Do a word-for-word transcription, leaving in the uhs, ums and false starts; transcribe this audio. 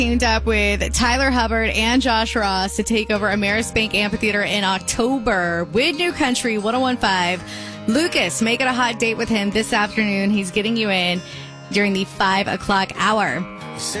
teamed up with Tyler Hubbard and Josh Ross to take over Ameris Bank Amphitheater in October with New Country one oh one point five. Lucas, make it a hot date with him this afternoon. He's getting you in during the five o'clock hour.